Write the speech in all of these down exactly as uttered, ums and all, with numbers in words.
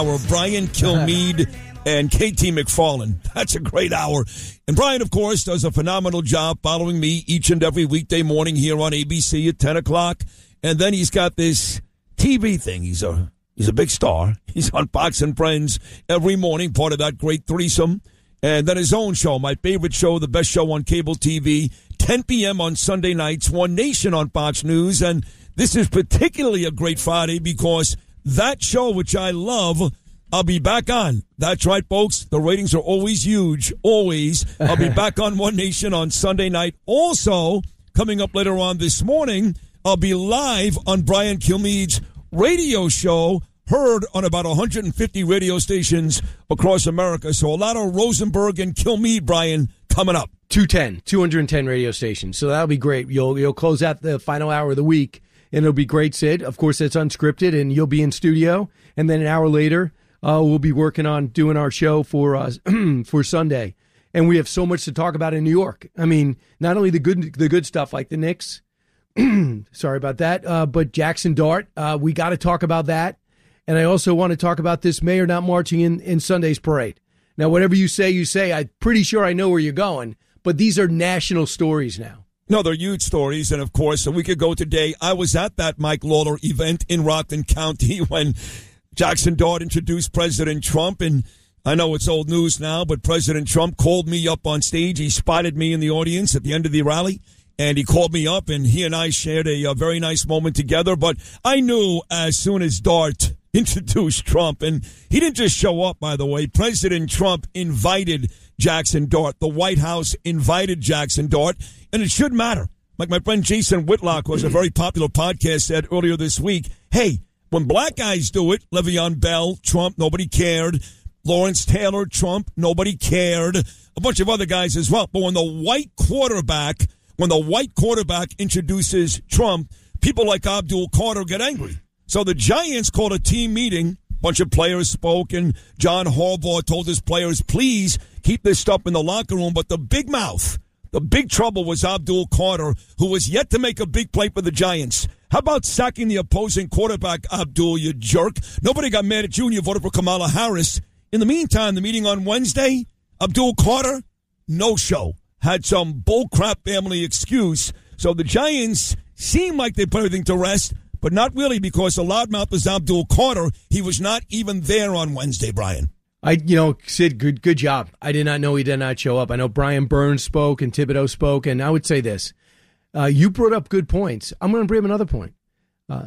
Our Brian Kilmeade and K T McFarland. That's a great hour. And Brian, of course, does a phenomenal job following me each and every weekday morning here on A B C at ten o'clock. And then he's got this T V thing. He's a he's a big star. He's on Fox and Friends every morning, part of that great threesome. And then his own show, my favorite show, the best show on cable T V, ten p.m. on Sunday nights, One Nation on Fox News. And this is particularly a great Friday because that show, which I love, I'll be back on. That's right, folks. The ratings are always huge. Always. I'll be back on One Nation on Sunday night. Also, coming up later on this morning, I'll be live on Brian Kilmeade's radio show, heard on about one hundred fifty radio stations across America. So a lot of Rosenberg and Kilmeade, Brian, coming up. two ten, two hundred ten radio stations. So that'll be great. You'll you'll close out the final hour of the week. And it'll be great, Sid. Of course, it's unscripted, and you'll be in studio. And then an hour later, uh, we'll be working on doing our show for uh, for Sunday. And we have so much to talk about in New York. I mean, not only the good the good stuff like the Knicks, sorry about that, uh, but Jackson Dart. Uh, we got to talk about that. And I also want to talk about this mayor not marching in, in Sunday's parade. Now, whatever you say, you say. I'm pretty sure I know where you're going. But these are national stories now. No, they're huge stories, and of course, a week ago today, I was at that Mike Lawler event in Rockland County when Jackson Dart introduced President Trump, and I know it's old news now, but President Trump called me up on stage. He spotted me in the audience at the end of the rally, and he called me up, and he and I shared a, a very nice moment together, but I knew as soon as Dart introduced Trump, and he didn't just show up, by the way. President Trump invited Jackson Dart. The White House invited Jackson Dart, and it should matter. Like my friend Jason Whitlock, who has a very popular podcast, said earlier this week, hey, when black guys do it, Le'Veon Bell, Trump, nobody cared. Lawrence Taylor, Trump, nobody cared. A bunch of other guys as well. But when the white quarterback, when the white quarterback introduces Trump, people like Abdul Carter get angry. So the Giants called a team meeting. A bunch of players spoke, and John Harbaugh told his players, please keep this stuff in the locker room. But the big mouth, the big trouble was Abdul Carter, who was yet to make a big play for the Giants. How about sacking the opposing quarterback, Abdul, you jerk? Nobody got mad at you when you voted for Kamala Harris. In the meantime, the meeting on Wednesday, Abdul Carter, no show. Had some bullcrap family excuse. So the Giants seem like they put everything to rest, but not really, because the loudmouth was Abdul Carter. He was not even there on Wednesday, Brian. I, you know, Sid, good good job. I did not know he did not show up. I know Brian Burns spoke and Thibodeau spoke, and I would say this. Uh, you brought up good points. I'm going to bring up another point. Uh,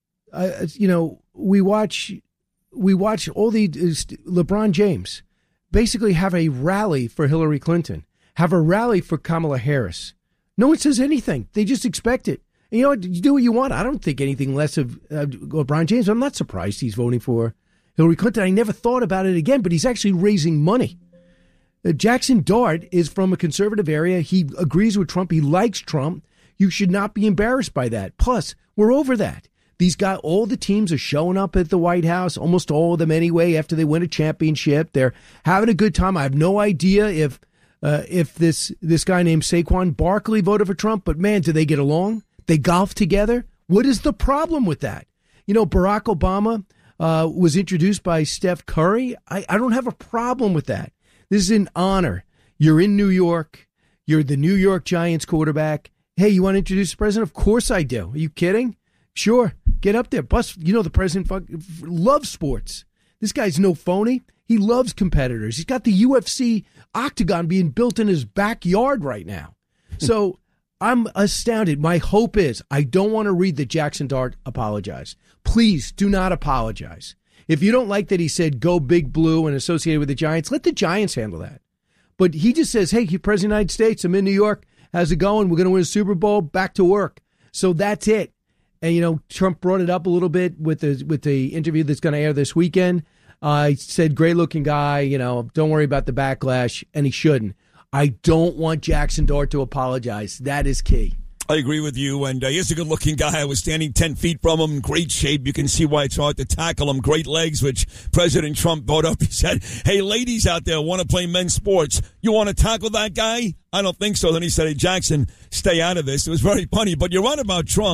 I, you know, we watch we watch all the uh, LeBron James basically have a rally for Hillary Clinton, have a rally for Kamala Harris. No one says anything. They just expect it. And you know what? You do what you want. I don't think anything less of uh, LeBron James. I'm not surprised he's voting for Hillary Clinton. I never thought about it again, but he's actually raising money. Uh, Jackson Dart is from a conservative area. He agrees with Trump. He likes Trump. You should not be embarrassed by that. Plus, we're over that. These guys, all the teams are showing up at the White House, almost all of them anyway, after they win a championship. They're having a good time. I have no idea if uh, if this this guy named Saquon Barkley voted for Trump, but man, do they get along? They golf together. What is the problem with that? You know, Barack Obama uh, was introduced by Steph Curry. I, I don't have a problem with that. This is an honor. You're in New York. You're the New York Giants quarterback. Hey, you want to introduce the president? Of course I do. Are you kidding? Sure. Get up there. Plus, you know, the president fuck, loves sports. This guy's no phony. He loves competitors. He's got the U F C octagon being built in his backyard right now. So I'm astounded. My hope is I don't want to read that Jackson Dart apologized. Please do not apologize. If you don't like that he said go Big Blue and associated with the Giants, let the Giants handle that. But he just says, hey, President of the United States, I'm in New York. How's it going? We're going to win a Super Bowl. Back to work. So that's it. And, you know, Trump brought it up a little bit with the with the interview that's going to air this weekend. Uh, he said, great looking guy, you know, don't worry about the backlash. And he shouldn't. I don't want Jackson Dart to apologize. That is key. I agree with you, and uh, he's a good-looking guy. I was standing ten feet from him, great shape. You can see why it's hard to tackle him. Great legs, which President Trump brought up. He said, hey, ladies out there want to play men's sports. You want to tackle that guy? I don't think so. Then he said, hey, Jackson, stay out of this. It was very funny, but you're right about Trump.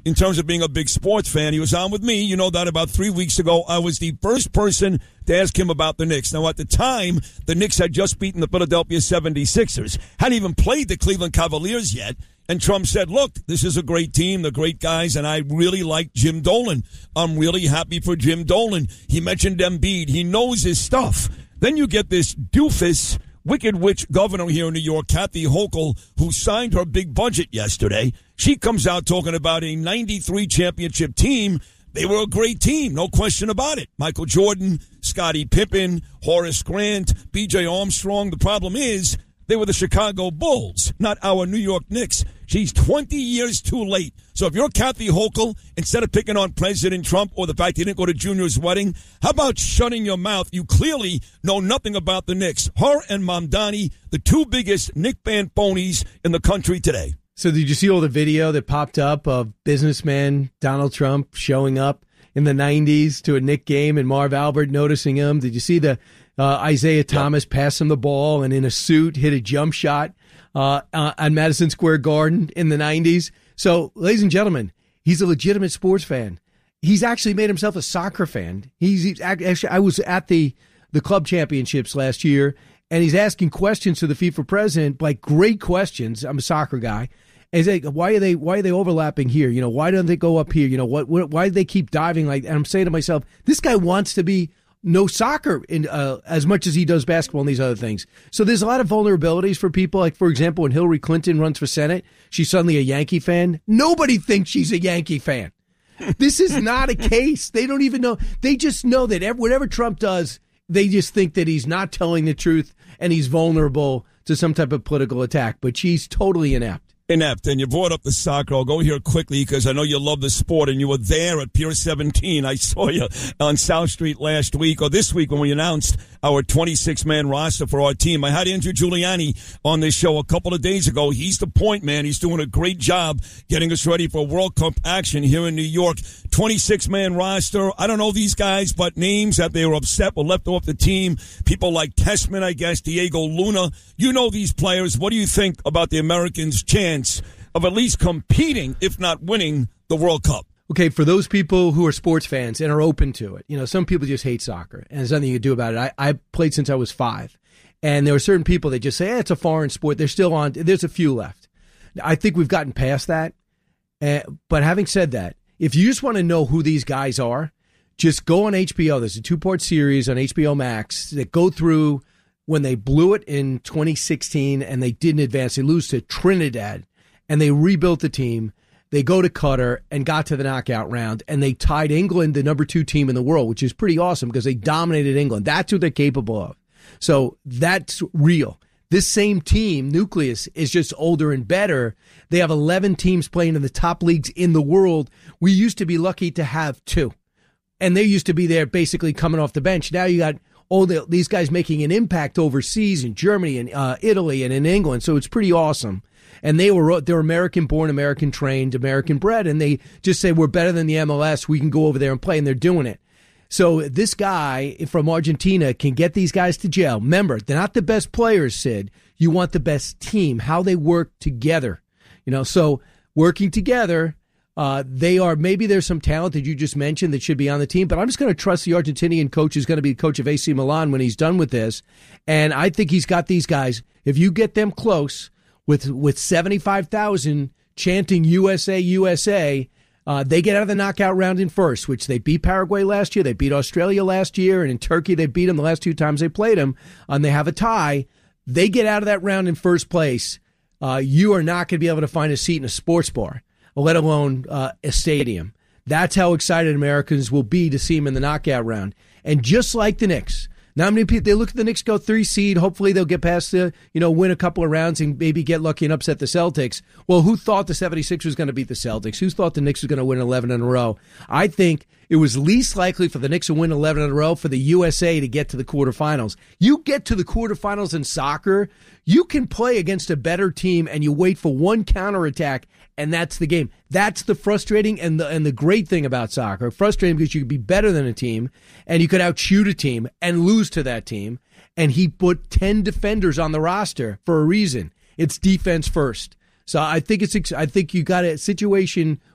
in terms of being a big sports fan. He was on with me. You know that about three weeks ago, I was the first person to ask him about the Knicks. Now, at the time, the Knicks had just beaten the Philadelphia seventy-sixers, hadn't even played the Cleveland Cavaliers yet. And Trump said, look, this is a great team, they're great guys, and I really like Jim Dolan. I'm really happy for Jim Dolan. He mentioned Embiid. He knows his stuff. Then you get this doofus, wicked witch governor here in New York, Kathy Hochul, who signed her big budget yesterday. She comes out talking about a ninety-three championship team. They were a great team, no question about it. Michael Jordan, Scottie Pippen, Horace Grant, B J Armstrong. The problem is they were the Chicago Bulls, not our New York Knicks. She's twenty years too late. So if you're Kathy Hochul, instead of picking on President Trump or the fact he didn't go to Junior's wedding, how about shutting your mouth? You clearly know nothing about the Knicks. Her and Mamdani, the two biggest Knick fan phonies in the country today. So did you see all the video that popped up of businessman Donald Trump showing up in the nineties to a Knick game and Marv Albert noticing him? Did you see the uh, Isaiah Thomas yep. pass him the ball and in a suit hit a jump shot uh, uh, on Madison Square Garden in the nineties? So, ladies and gentlemen, he's a legitimate sports fan. He's actually made himself a soccer fan. He's, he's actually, I was at the, the club championships last year, and he's asking questions to the FIFA president, like great questions. I'm a soccer guy. And he's like, why are they why are they overlapping here? You know, why don't they go up here? You know, what, what why do they keep diving like? And I'm saying to myself, this guy wants to be no soccer in uh, as much as he does basketball and these other things. So there's a lot of vulnerabilities for people. Like, for example, when Hillary Clinton runs for Senate, she's suddenly a Yankee fan. Nobody thinks she's a Yankee fan. This is not a case. They don't even know. They just know that every, whatever Trump does, they just think that he's not telling the truth and he's vulnerable to some type of political attack. But she's totally inept. Inept. And you brought up the soccer. I'll go here quickly because I know you love the sport, and you were there at Pier seventeen. I saw you on South Street last week, or this week when we announced our twenty-six man roster for our team. I had Andrew Giuliani on this show a couple of days ago. He's the point man. He's doing a great job getting us ready for World Cup action here in New York. twenty-six man roster. I don't know these guys, but names that they were upset were left off the team. People like Tessman, I guess, Diego Luna. You know these players. What do you think about the Americans' chance of at least competing, if not winning, the World Cup? Okay, for those people who are sports fans and are open to it, you know, some people just hate soccer, and there's nothing you can do about it. I, I played since I was five, and there are certain people that just say, eh, it's a foreign sport. They're still on. There's a few left. I think we've gotten past that. Uh, but having said that, if you just want to know who these guys are, just go on H B O. There's a two-part series on H B O Max that go through when they blew it in twenty sixteen and they didn't advance. They lose to Trinidad, and they rebuilt the team. They go to Qatar and got to the knockout round, and they tied England, the number two team in the world, which is pretty awesome because they dominated England. That's what they're capable of. So that's real. This same team, Nucleus, is just older and better. They have eleven teams playing in the top leagues in the world. We used to be lucky to have two. And they used to be there basically coming off the bench. Now you got all the, these guys making an impact overseas in Germany and uh, Italy and in England. So it's pretty awesome. And they were they're American-born, American-trained, American-bred, and they just say, we're better than the M L S. We can go over there and play, and they're doing it. So this guy from Argentina can get these guys to jail. Remember, they're not the best players, Sid. You want the best team, how they work together. You know, so working together, uh, they are, maybe there's some talent that you just mentioned that should be on the team, but I'm just going to trust the Argentinian coach is going to be the coach of A C Milan when he's done with this. And I think he's got these guys. If you get them close with, with seventy-five thousand chanting U S A, U S A, Uh, they get out of the knockout round in first, which they beat Paraguay last year. They beat Australia last year. And in Turkey, they beat them the last two times they played them. And they have a tie. They get out of that round in first place. Uh, you are not going to be able to find a seat in a sports bar, let alone uh, a stadium. That's how excited Americans will be to see them in the knockout round. And just like the Knicks, not many people, they look at the Knicks go three seed. Hopefully they'll get past the, you know, win a couple of rounds and maybe get lucky and upset the Celtics. Well, who thought the seventy-sixers was going to beat the Celtics? Who thought the Knicks was going to win eleven in a row? I think it was least likely for the Knicks to win eleven in a row for the U S A to get to the quarterfinals. You get to the quarterfinals in soccer, you can play against a better team and you wait for one counterattack, and that's the game. That's the frustrating and the and the great thing about soccer. Frustrating because you could be better than a team and you could outshoot a team and lose to that team. And he put ten defenders on the roster for a reason. It's defense first. So I think it's I think you got a situation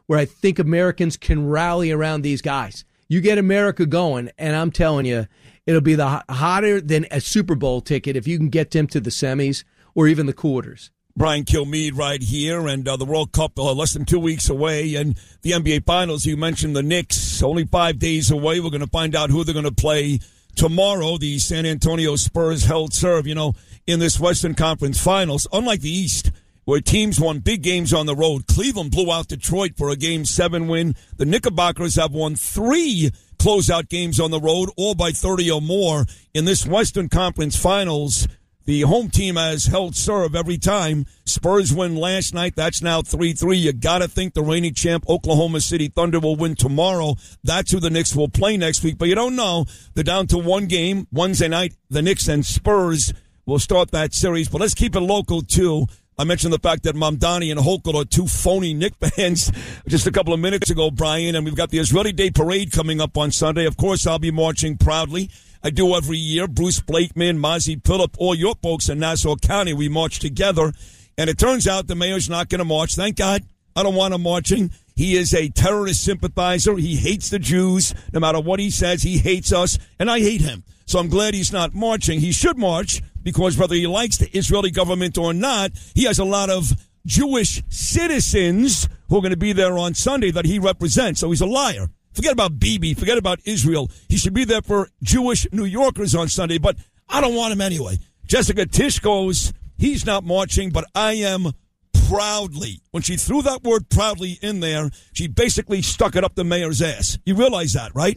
where I think Americans can rally around these guys. You get America going, and I'm telling you, it'll be the hotter than a Super Bowl ticket if you can get them to the semis or even the quarters. Brian Kilmeade right here, and uh, the World Cup uh, less than two weeks away, and the N B A Finals. You mentioned the Knicks, only five days away. We're going to find out who they're going to play tomorrow. The San Antonio Spurs held serve, you know, in this Western Conference Finals. Unlike the East, where teams won big games on the road, Cleveland blew out Detroit for a Game seven win. The Knickerbockers have won three closeout games on the road, all by thirty or more. In this Western Conference Finals, the home team has held serve every time. Spurs win last night. That's now three three. You got to think the reigning champ Oklahoma City Thunder will win tomorrow. That's who the Knicks will play next week. But you don't know. They're down to one game. Wednesday night, the Knicks and Spurs will start that series. But let's keep it local, too. I mentioned the fact that Mamdani and Hochul are two phony Knick fans just a couple of minutes ago, Brian. And we've got the Israeli Day Parade coming up on Sunday. Of course, I'll be marching proudly. I do every year. Bruce Blakeman, Mazi Phillip, all your folks in Nassau County, we march together. And it turns out the mayor's not going to march. Thank God. I don't want him marching. He is a terrorist sympathizer. He hates the Jews. No matter what he says, he hates us. And I hate him. So I'm glad he's not marching. He should march because whether he likes the Israeli government or not, he has a lot of Jewish citizens who are going to be there on Sunday that he represents. So he's a liar. Forget about Bibi. Forget about Israel. He should be there for Jewish New Yorkers on Sunday, but I don't want him anyway. Jessica Tisch goes, he's not marching, but I am proudly. When she threw that word proudly in there, she basically stuck it up the mayor's ass. You realize that, right?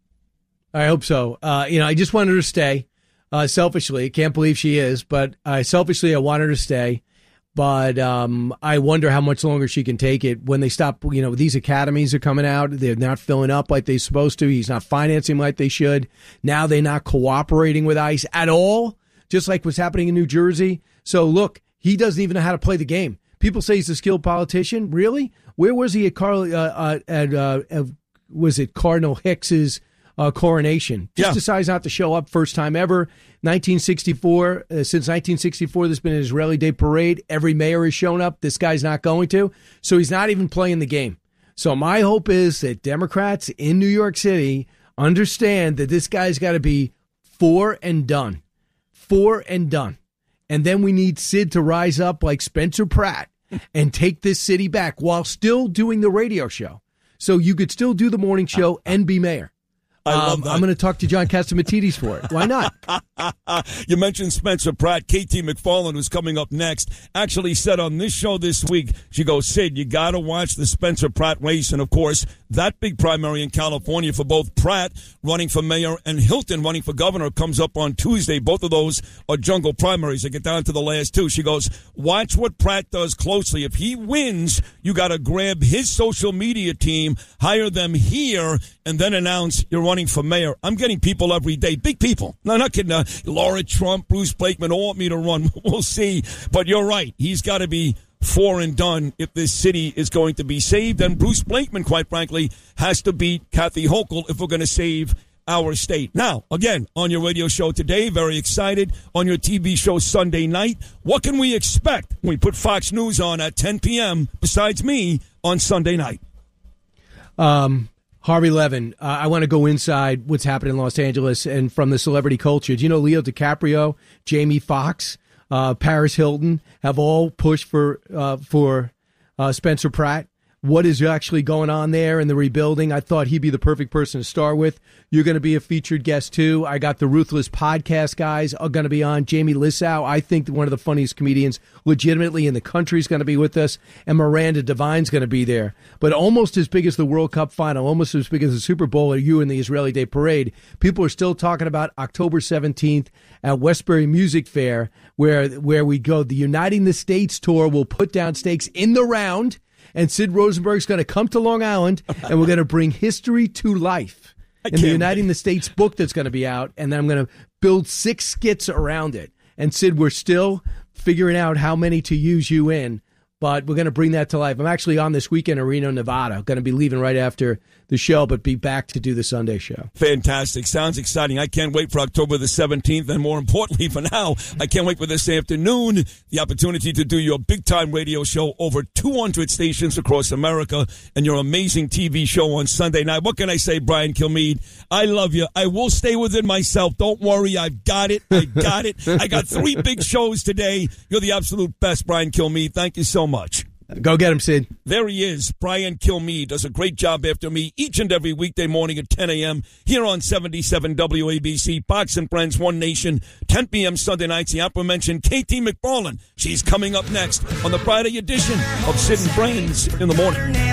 I hope so. Uh, you know, I just wanted her to stay. Uh, selfishly, can't believe she is, but uh, selfishly, I want her to stay. But um, I wonder how much longer she can take it when they stop. You know, these academies are coming out. They're not filling up like they're supposed to. He's not financing like they should. Now they're not cooperating with ICE at all, just like what's happening in New Jersey. So, look, he doesn't even know how to play the game. People say he's a skilled politician. Really? Where was he at, Carl, uh, uh, at uh, uh, was it Cardinal Hicks's Uh, coronation? Just yeah. decides not to show up first time ever. nineteen sixty-four, uh, since nineteen sixty-four, there's been an Israeli Day Parade. Every mayor has shown up. This guy's not going to. So he's not even playing the game. So my hope is that Democrats in New York City understand that this guy's got to be for and done. For and done. And then we need Sid to rise up like Spencer Pratt and take this city back while still doing the radio show. So you could still do the morning show and be mayor. I love um, that. I'm going to talk to John Catsimatidis for it. Why not? You mentioned Spencer Pratt. K T McFarland, who's coming up next, actually said on this show this week, she goes, Sid, you got to watch the Spencer Pratt race. And, of course, that big primary in California for both Pratt running for mayor and Hilton running for governor comes up on Tuesday. Both of those are jungle primaries. They get down to the last two. She goes, watch what Pratt does closely. If he wins, you got to grab his social media team, hire them here, and then announce you're running for mayor. I'm getting people every day, big people. No, not kidding. Uh, Laura Trump, Bruce Blakeman all want me to run. We'll see. But you're right. He's got to be for and done if this city is going to be saved. And Bruce Blakeman, quite frankly, has to beat Kathy Hochul if we're going to save our state. Now, again, on your radio show today, very excited. On your T V show Sunday night, what can we expect when we put Fox News on at ten p.m. besides me on Sunday night? Um... Harvey Levin, uh, I want to go inside what's happening in Los Angeles and from the celebrity culture. Do you know Leo DiCaprio, Jamie Foxx, uh, Paris Hilton have all pushed for uh, for uh, Spencer Pratt? What is actually going on there in the rebuilding? I thought he'd be the perfect person to start with. You're going to be a featured guest, too. I got the Ruthless podcast guys are going to be on. Jamie Lissow, I think one of the funniest comedians legitimately in the country, is going to be with us. And Miranda Devine's going to be there. But almost as big as the World Cup final, almost as big as the Super Bowl or you in the Israeli Day Parade, people are still talking about October seventeenth at Westbury Music Fair, where, where we go. The Uniting the States tour will put down stakes in the round. And Sid Rosenberg's going to come to Long Island, and we're going to bring history to life in the Uniting the States book that's going to be out. And then I'm going to build six skits around it. And Sid, we're still figuring out how many to use you in, but we're going to bring that to life. I'm actually on this weekend in Reno, Nevada. I'm going to be leaving right after the show, but be back to do the Sunday show. Fantastic. Sounds exciting. I can't wait for October the seventeenth. And more importantly for now, I can't wait for this afternoon, the opportunity to do your big-time radio show over two hundred stations across America and your amazing T V show on Sunday night. What can I say, Brian Kilmeade? I love you. I will stay within myself. Don't worry. I've got it. I got it. I got three big shows today. You're the absolute best, Brian Kilmeade. Thank you so much. Go get him, Sid. There he is. Brian Kilmeade does a great job after me each and every weekday morning at ten a.m. here on seventy-seven W A B C. Fox and Friends, One Nation, ten p.m. Sunday nights. The aforementioned K T McFarland. She's coming up next on the Friday edition of Sid and Friends in the Morning.